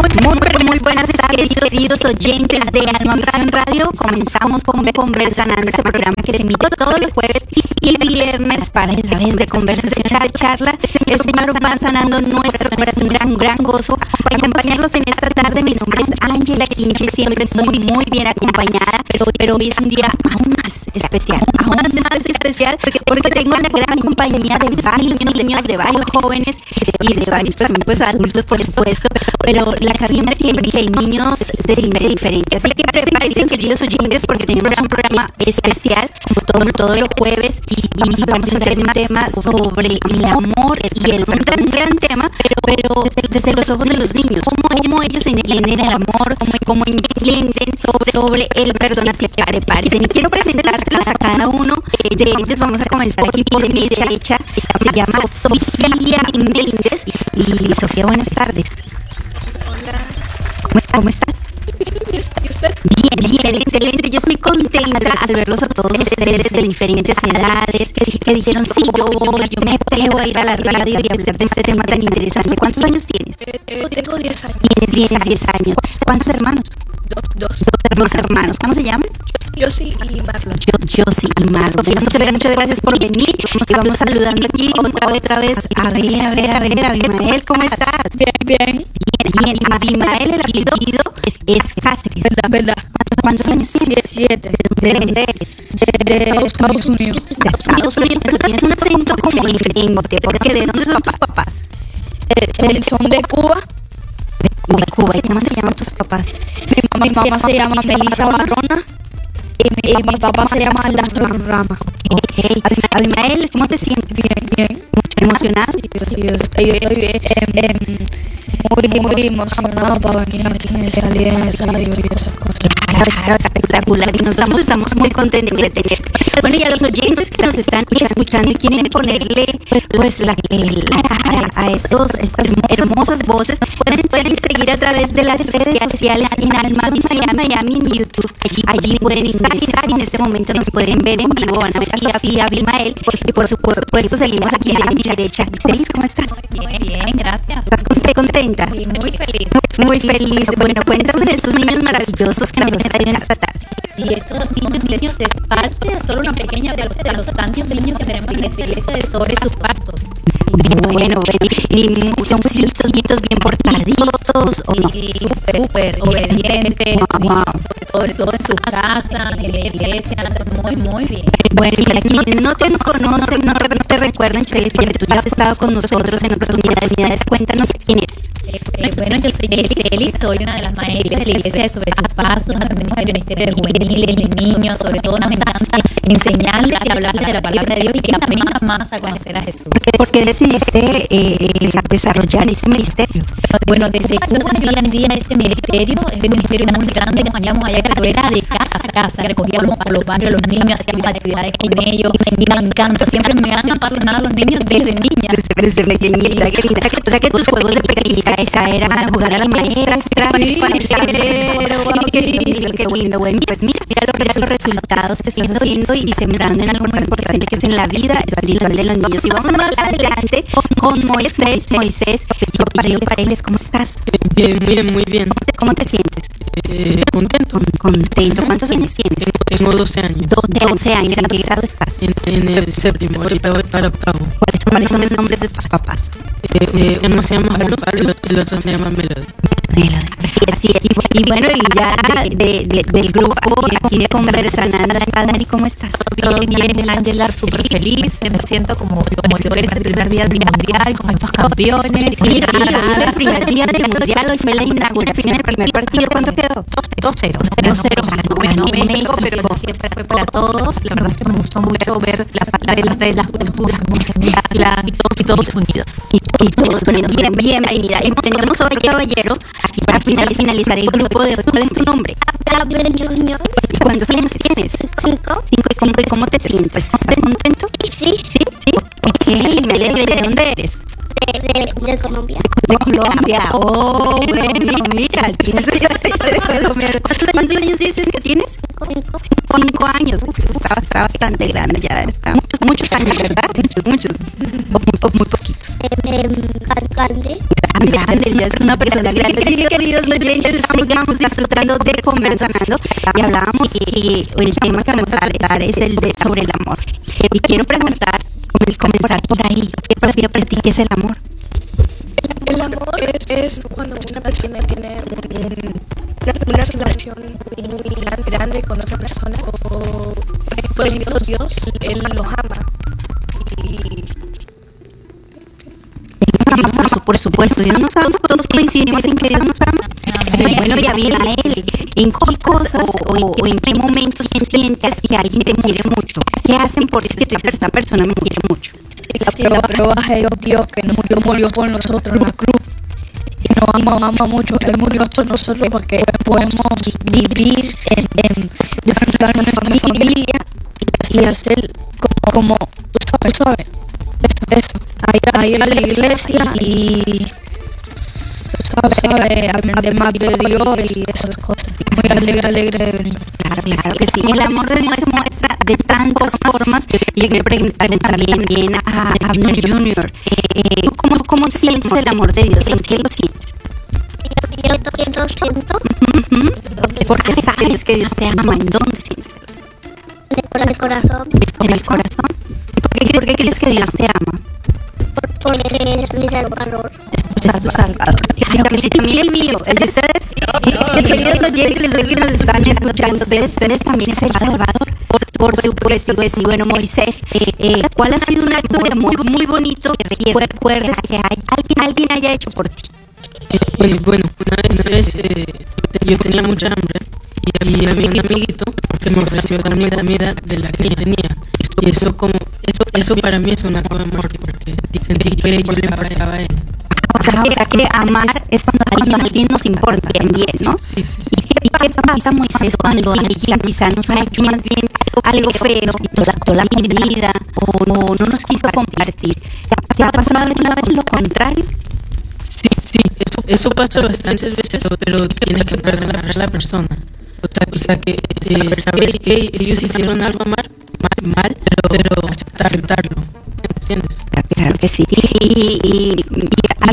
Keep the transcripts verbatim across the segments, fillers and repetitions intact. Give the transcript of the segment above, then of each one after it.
Muy, pero muy buenas tardes, queridos oyentes de Alma Misión Radio. Comenzamos con Conversanando, este programa que se emite todos los jueves y viernes para esta vez de conversación, de charla. El Señor va sanando nuestro corazón, un gran, gran gozo acompañarlos en esta tarde. Mi nombre es Ángela Quinche, siempre muy, muy bien acompañada, pero, pero hoy es un día aún más especial, aún más especial porque, porque tengo una gran compañía de varios niños, de varios jóvenes y de varios también pues adultos, por supuesto, pero la cabina siempre que hay niños se siente diferente, así que prepárense, queridos oyentes, porque tenemos un programa especial como todo, todos los jueves y, y vamos a hablar de un tema sobre el amor y el un gran, un gran tema, pero, pero desde, desde los ojos de los niños, cómo, cómo ellos entienden el amor, cómo, cómo entienden sobre, sobre el perdón. Así que prepárense. Quiero presentárselos a cada uno de ellos. Vamos a comenzar aquí por mi derecha. Se llama Sofía Méndez. Y Sofía, buenas tardes. Hola. ¿Cómo, cómo estás? ¿Y usted? Bien, bien, excelente. Yo estoy contenta al verlos a todos ustedes de diferentes edades que, que dijeron, sí, yo voy, yo me atrevo a ir a la radio y hablar de este tema tan interesante. ¿Cuántos años tienes? Eh, eh, tengo diez años. Tienes diez, diez años. ¿Cuántos hermanos? Dos, dos. Dos, dos hermanos. ¿Cómo se llaman? Josie y Marlon. Yo, Josie y Marlon. Muchas, muchas gracias por venir. Y vamos saludando aquí otra, otra vez. A ver, a ver, a ver, Abimael, ¿cómo estás? Bien, bien. Bien, bien. Abimael, el apellido es, es Cáceres. Verdad, verdad. ¿Cuántos años tienes? Diecisiete. ¿De dónde eres? De, de Estados Unidos. De Estados Unidos. Tú tienes un acento como diferente. ¿Por qué? ¿De dónde son tus papás? Eh, eh, son de Cuba. De Cuba. ¿Y cómo se llaman tus papás? Mi mamá, mi mamá se llama Melissa Barrona. Y mi, y mi papá se llama Alejandro Rama. Ok. Abimael, ¿cómo te sientes? Bien, bien. ¿Emocionado? Sí, sí, sí, estoy, estoy eh, eh, muy, muy emocionado para venir aquí y salir en el radio y esas cosas. Claro, claro, espectacular. Y nos estamos, estamos muy contentos de tenerte. Bueno, y a los oyentes que nos están escuchando y quieren ponerle pues, pues la, el, a, a estos, estas hermosas voces, pueden, pueden seguir a través de las redes sociales en Alma Misión Miami en YouTube. Allí, allí pueden ingresar y en este momento nos pueden ver en vivo. Van a ver aquí a Sofía, Abimael, y por supuesto seguimos aquí a mi derecha. Feliz, ¿cómo estás? Muy bien, gracias. ¿Estás contenta? Sí, muy feliz. Muy feliz. Bueno, cuéntame de estos niños maravillosos que nos han traído en esta tarde. Sí, estos niños, niños es parte de solo una pequeña de los, de los tantos niños que tenemos en esta iglesia de sobre sus pasos. Bueno, bueno, y son muchos nietos bien portadiosos, ¿o no? Sí, súper, súper obedientes, Wow, wow. sobre todo en su casa, en la iglesia, muy, muy bien. Bueno, y para quienes no te conocen, no, no te recuerdan, porque tú ya has estado con nosotros en otras unidades, unidades, cuéntanos quién eres. Eh, eh, bueno, yo soy Eli, soy una de las maestras de la iglesia de sobre sus pasos, tenemos el ministerio de juveniles, de niños, sobre todo nos encanta enseñarles y hablarles de la palabra de Dios y que aprendan más a conocer a Jesús. ¿Por qué decidiste eh, desarrollar ese ministerio? Bueno, desde Cuba hoy en día este ministerio, este ministerio muy grande, nos hallamos allá que era de casa a casa, recogíamos por los barrios los niños, hacíamos actividades con ellos, y me encanta, siempre me han apasionado los niños desde niña. Desde, desde pequeñita, qué linda. O sea que tus juegos de pequeñita esa era jugar a la maestra, Sí, para el pero, qué lindo, qué lindo. Bueno, pues mira, mira los, los resultados que estás haciendo y sembrando en algo muy importante que es en la vida espiritual de los niños. Y vamos más adelante con Moisés. Moisés, yo pareles, pareles, ¿cómo estás? Bien, bien, muy bien. ¿Cómo te sientes? Eh, contento. Con, contento. ¿Cuántos años tienes? Tengo, tengo doce años. Do, de once años. ¿En qué grado estás? En, en el séptimo, ahorita voy para octavo. ¿Cuáles son, ¿Cuáles son los nombres de tus papás? Eh, eh, uno se llama Juan Pablo y el otro se llama Melody. Así es, y bueno, y ya de, de, del grupo aquí de Conversanando, Dani, ¿cómo estás? Todo bien, Ángela, súper feliz, me siento como, como si fuera el primer día del mundial, con estos campeones. Sí, sí, es el primer día del mundial, hoy fue la inauguración, el primer partido, ¿cuánto quedó? dos cero. dos cero, Ganó México, pero la fiesta fue para todos. La verdad es que me gustó mucho ver la parte de las, de las culturas, cómo se mezclan y todos, y todos unidos. Y, y todos unidos, bien, bienvenida. Y tenemos hoy, caballero, aquí para finalizar el grupo de hoy. ¿Cuál es tu nombre? Gabriel Junior. ¿Cuántos años tienes? Cinco. Cinco y cinco. ¿Y cómo te sientes? ¿Estás contento? Sí. Sí, sí. Ok, me alegro. ¿Y de dónde eres? De, de, de Colombia. De Colombia. Oh, bueno, mira, tienes de Colombia. ¿Cuántos años dices que tienes? Cinco. cinco años. Uf, está, está bastante grande ya. Está muchos, muchos años, ¿verdad? Muchos, muchos. O muy, o muy poquitos. Eh, grande. Grande, grande, ya es una persona grande. Sí, queridos oyentes, estamos disfrutando de Conversanando y hablábamos y el tema que vamos a tratar es el de sobre el amor. Y quiero preguntar, comenzar por ahí, para ti, ¿qué es el amor? El amor es, es cuando una persona tiene un, un, una, una relación muy grande con otra persona, o por ejemplo Dios, Él los ama. Y por supuesto, Dios nos ama, todos coincidimos en que Dios nos ama. Sí, bueno, ya bien a Él, ¿en qué cosas o, o en qué momentos sientes que alguien te quiere mucho? ¿Qué hacen por decir que esta persona me quiere mucho? Sí, la prueba es Dios que nos murió, murió por nosotros en la cruz. Y nos ama, ama mucho. Él murió por nosotros para que podamos vivir en, en disfrutar de nuestra familia y hacer como, como tú sabes, sabes. Eso, eso. A ir a la iglesia y tú sabes, aprender más de Dios y esas cosas. Muy alegre, alegre de venir. Claro, claro que sí. El amor de Dios se muestra de tantas formas. Y quiero preguntarle también bien a Abner junior Eh, ¿cómo, ¿Cómo sientes el amor de Dios? ¿En qué lo sientes? Yo lo siento. Uh-huh. Porque sabes que Dios te ama. ¿En dónde sientes? En el corazón. ¿En el corazón? ¿Por qué, ¿Por qué crees que Dios te ama? Porque es mi salvador. Es tu salvador. Claro que sí, también el mío, el de ustedes. Y queridos oyentes, los que nos están escuchando, ustedes, ustedes también es el salvador. Por, por supuesto, pues, y bueno, Moisés, eh, eh, ¿cuál ha sido un acto de amor muy bonito que recuerdas que hay, alguien, alguien haya hecho por ti? Eh, bueno, bueno, una vez eh, yo tenía mucha hambre y, y había un amiguito que me ofreció la comida, comida de la que tenía. Y eso como eso eso para mí es un acto de amor porque sentí que yo le importaba a él. O sea, o sea que amar es cuando, cuando alguien nos importa también, ¿no? Sí, sí, sí. ¿Y qué pasa, Moisés, cuando alguien quizá nos ha hecho más bien algo feo, nos quitó la medida o no, no nos quiso compartir? ¿Te ha pasado alguna vez lo contrario? Sí, sí, eso, eso pasa bastantes veces, pero tiene que perdonar a la persona. O sea, o sea que eh, saber que ellos hicieron algo mal, mal, mal pero, pero aceptarlo, ¿entiendes? Claro que sí. Y, y, y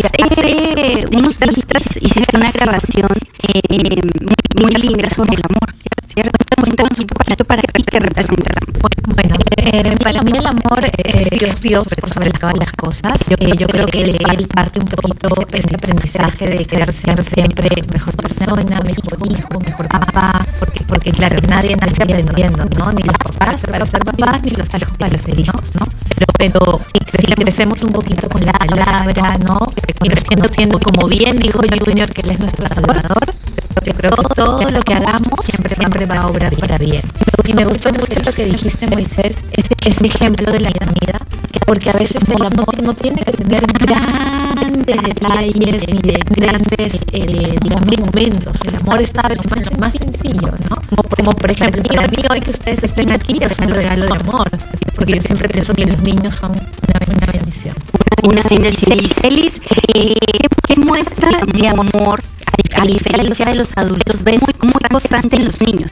hace unos días hiciste una grabación eh, muy, muy linda sobre el amor, ¿cierto? Cuéntanos un poquito para qué te representa el amor. Bueno, eh, para mí el amor eh, es Dios por sobre todas las cosas. Yo, eh, yo creo que de él parte un poquito ese aprendizaje de ser, ser siempre mejor persona, mejor hijo, mejor papá, porque, porque claro, nadie nace aprendiendo, ¿no? Ni los papás para ser papás, ni los hijos para ser hijos, ¿no? Pero, pero si crecemos un poquito con la palabra, ¿no? Y siendo, siendo como bien dijo Junior, que él es nuestro salvador, yo creo que todo lo que hagamos siempre, siempre va a obrar para bien. Y me gustó mucho lo que dijiste, Moisés, ese es mi ejemplo de la vida, porque a veces el amor no tiene que tener grandes detalles ni de grandes eh, digamos, momentos. El amor está a veces más, más sencillo, ¿no? Como, como por ejemplo, mira, mira, hoy que ustedes estén aquí es un regalo de amor, porque yo siempre pienso que los niños son una, una bendición. Una bendición. Celis, eh, ¿qué muestra de amor a diferencia de los adultos ves muy constante en los niños?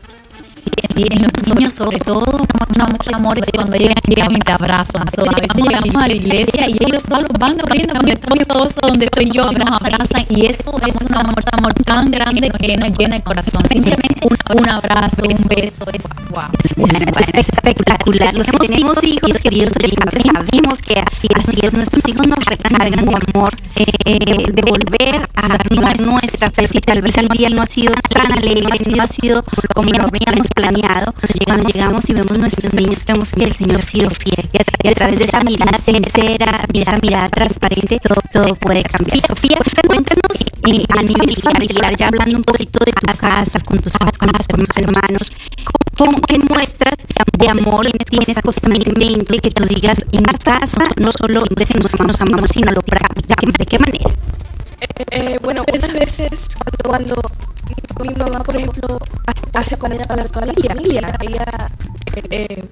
Y en los niños sobre todo una muestra de amor es cuando llegan, llegan y te abrazan. So, a veces llegamos a la iglesia y ellos solo van corriendo donde estoy todos, donde estoy yo, nos abrazan y eso es un amor, amor tan grande que nos llena el corazón. Simplemente un, un abrazo, un beso, es wow. Bueno, es espectacular. Los tenemos hijos, queridos oyentes, sabemos que así, así es. Nuestros hijos nos recargan de amor, eh, de volver a dar nuestra fe. Si tal vez el día no ha sido tan alegre, si no ha sido como lo habíamos planeado, cuando llegamos y vemos nuestros niños, vemos que el Señor ha sido fiel. Y a, y a través de esa mirada sincera, de esa mirada transparente, todo, todo puede cambiar. Sofía, cuéntanos eh, a nivel familiar, ya hablando un poquito de tu casa, con tus papás, con tus hermanos, ¿cómo, ¿qué muestras de amor tienes constantemente que tú digas en la casa? No solo decimos que nos amamos, sino lo practicamos. ¿De qué manera? Eh, eh, bueno, muchas veces cuando, cuando mi, mi mamá, por ejemplo, hace comida para toda la familia, ella, eh, eh,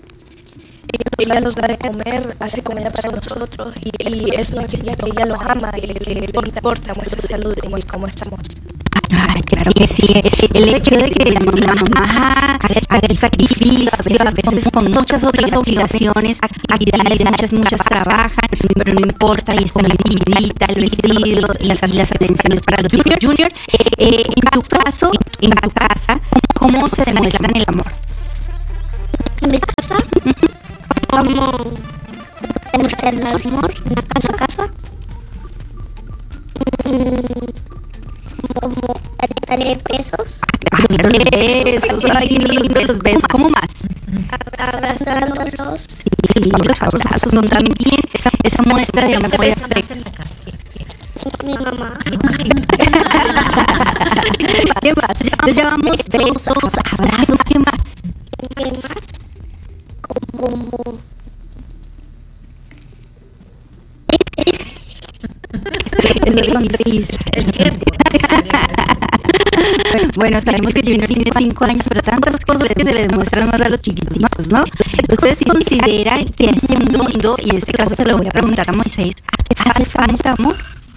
ella, ella nos da de comer, hace comida para nosotros y, y eso enseña que ella los ama y que le importa nuestra salud y cómo estamos. Ay, claro que sí. El hecho de que la mamá, la mamá haga el sacrificio, a veces, a veces con muchas otras obligaciones, actividades, muchas, muchas trabajan, pero no importa, y está la comidita, el vestido, y las, las atenciones para los junior. Junior, eh, en tu caso, en tu casa, ¿cómo se demuestran el amor? En mi casa, como demuestran el amor en la casa, casa. Como darle besos, Besos, ay, qué lindo los besos. ¿Cómo más? abrazándolos, Sí, los abrazos son también esa, esa muestra de amor y afecto. con mi mamá, ¿Qué más? Ya llevamos besos, abrazos, ¿qué más? ¿qué más? Como El tiempo. Bueno, sabemos que Junior tiene cinco años, pero tantas cosas que se le demuestran más a los chiquititos, ¿no? ¿Ustedes consideran que en este mundo, y en este caso se lo voy a preguntar a Moisés, hace falta amor?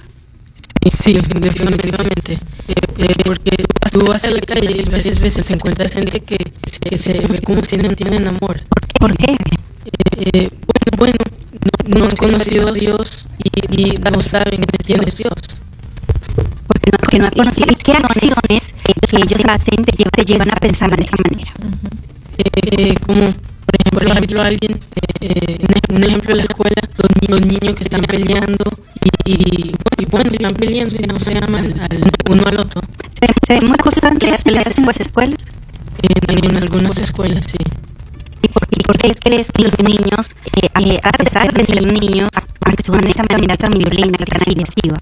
Sí, definitivamente. Eh, eh, porque tú vas a la calle y varias veces encuentras gente que, que se ve como si no tienen amor. ¿Por qué? Eh, bueno, bueno no, no han conocido a Dios y, y no saben que tiene Dios. Porque no, porque no han conocido. ¿Y qué acciones que ellos hacen te, te llevan a pensar de esa manera? Eh, como, por ejemplo, alguien, eh, un ejemplo de la escuela, los, ni- los niños que están peleando y, y, y bueno, están peleando y no se aman al, uno al otro. Se, se ven muy constantes las peleas en las escuelas. En, en algunas escuelas, sí. ¿Y por, y por qué crees que los niños, eh, eh, a pesar de ser niños, actúan de esa manera tan violenta, tan agresiva?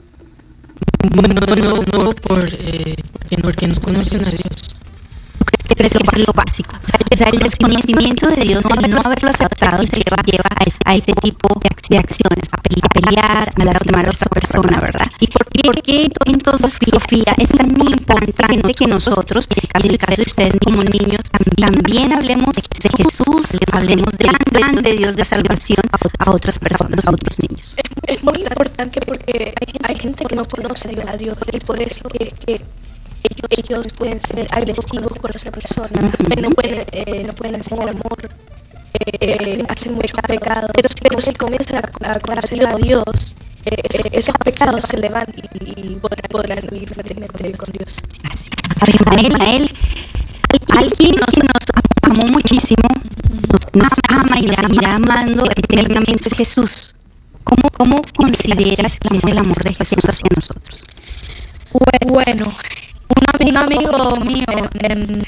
Bueno, no, no por, eh, porque, porque nos conocen a Dios. ¿Qué crees que es lo básico? O sea, el desconocimiento de Dios, el no haberlo aceptado, se lleva, lleva a, a ese tipo de, ac- de acciones, a, pele- a pelear, a lastimar a otra persona, ¿verdad? ¿Y por qué, por qué entonces, Sofía, es tan importante que nosotros, en el caso de ustedes como niños, también hablemos de Jesús, hablemos del plan de Dios de salvación a otras personas, a otros niños? Es muy importante porque hay, hay gente que no conoce a Dios, es por eso que, que ellos, ellos pueden ser agresivos con esa persona, no pueden, eh, no pueden enseñar amor, eh, eh, hacen muchos pecados, pero, pero si comienzan a, a conocer a Dios, eh, eh, esos pecados se le van y, y podrán, podrán vivir firmemente con Dios. Así. Abimael, Abimael, alguien nos, nos amó muchísimo, nos, nos ama y nos seguirá amando eternamente, es Jesús. ¿Cómo, cómo consideras que es el amor de Jesús hacia nosotros? Bueno, un, un amigo mío em,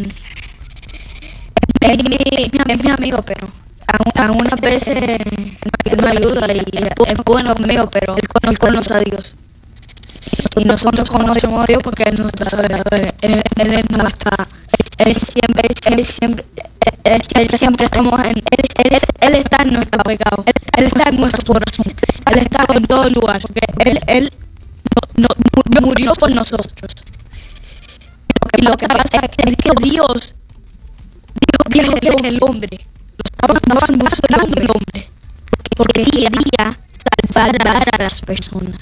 es, mi, es mi amigo, pero a, a unas veces me ayuda y es bueno conmigo, pero él conoce, conoce a Dios. Y nosotros conocemos a Dios porque Él nos está salvador. Él, él es nuestra. Él siempre, él siempre, él, él siempre estamos en. Él, él, él está en nuestro pecado. Él, él está en nuestro corazón. Él está en todo lugar. Porque Él, él no, no, murió por nosotros. Y lo que pasa es que Dios, Dios dijo que el hombre, lo estaban buscando el hombre, porque quería salvar a las personas.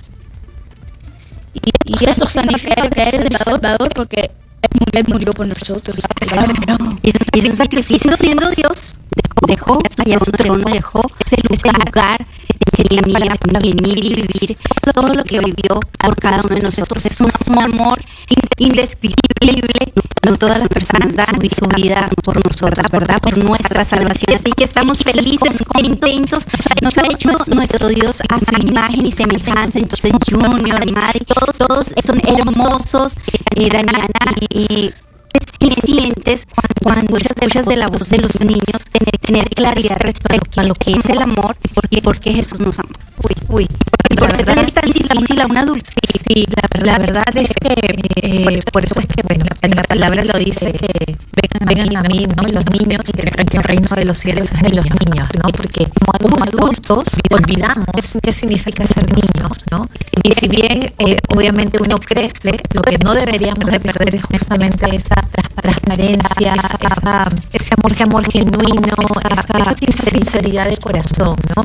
Y, y eso significa que Él es el Salvador porque Él murió, él murió por nosotros. Claro. Y es un sacrificio, siendo Dios, dejó, allá en su trono, dejó ese lugar que tenía para venir y vivir todo lo que vivió por cada uno de nosotros. Es un, un amor indescriptible. No todas las personas dan su vida por nosotras, ¿verdad? Por nuestra salvación. Así que estamos felices, contentos. Nos ha hecho nuestro Dios a su imagen y semejanza. Entonces, Junior, Mari, todos, todos son hermosos. Eh, Daniana, y ¿qué sientes cuando escuchas de la voz de los niños tener, tener claridad respecto a lo que es el amor y por qué, por qué Jesús nos ama? Uy, uy. ¿Y por qué es tan difícil a un adulto? Sí, sí, la, la verdad es que eh, por, eso, por eso es que bueno, en la palabra lo dice que vengan, vengan a mí, ¿no? Los niños y que el reino de los cielos es de los niños, ¿no? Porque como adultos olvidamos qué significa ser niños, ¿no? Y si bien eh, obviamente uno crece, lo que no deberíamos de perder es justamente esa transparencia, esa, ese amor, ese amor genuino, esa, esa sinceridad de corazón, ¿no? Que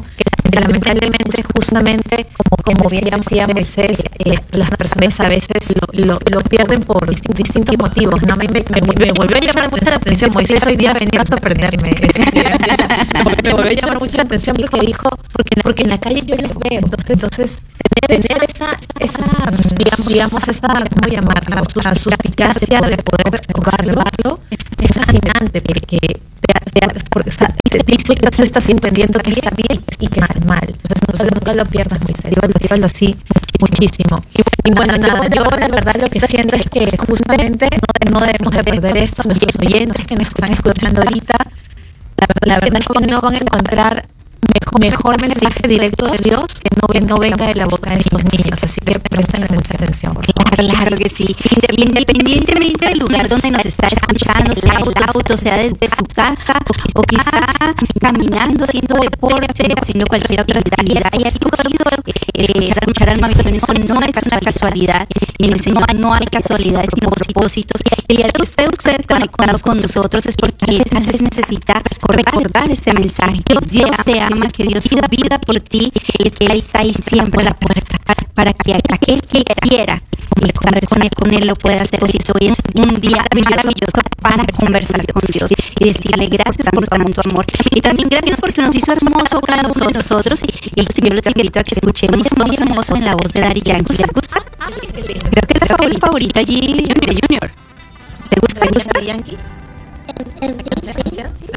lamentablemente justamente como, como bien decía Moisés, eh, las personas a veces lo, lo, lo pierden por distintos, distintos motivos, ¿no? Me, me, me, me volvió a llamar mucho la atención Moisés, hoy día venía a sorprenderme. Me volvió a llamar mucho la atención porque dijo, porque, porque en la calle yo los veo, entonces, entonces tener esa, esa digamos, digamos esa, ¿cómo llamarla? La suspicacia de poder observarlo es fascinante porque te, te, porque, o sea, te dice que tú estás entendiendo que está bien y que está mal. Entonces, entonces nunca lo pierdas, Moisés. Dígalo así muchísimo. Y bueno, nada, yo la verdad lo que siento es que justamente no, no debemos de perder esto. Nuestros oyentes que nos están escuchando ahorita, la, la verdad es que no van a encontrar mejor, mejor mensaje directo de Dios que no, que no venga de la boca de estos niños, así que prestenle mucha atención. Claro, claro que sí. Independientemente del lugar donde nos está escuchando, sea el auto, sea desde su casa, o quizá caminando, haciendo deporte, haciendo cualquier otra actividad, y has escogido eh, escuchar Alma Visión. Esto no es una casualidad. Y me enseñó, no hay casualidades, sino propósitos. Y al que usted, usted conectado con nosotros es porque tal vez necesita recordar ese mensaje. Dios te ama, que Dios da vida por ti, y que Él está ahí siempre a la puerta para, para que aquel que quiera conversar con él, con él lo pueda hacer. Y hoy es un día maravilloso para conversar con Dios y decirle gracias por tanto amor. Y también gracias porque nos hizo hermoso cada uno de nosotros. Y yo los invito a que escuchemos muy hermoso en la voz de Daddy Yankee. ¿Les gusta? Creo que es la favorita, favorita allí de Junior. ¿Te gusta? ¿Te gusta Daddy Yankee?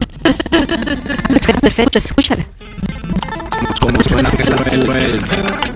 Perfecto, perfecto, escúchala. ¿Cómo suena que sabe el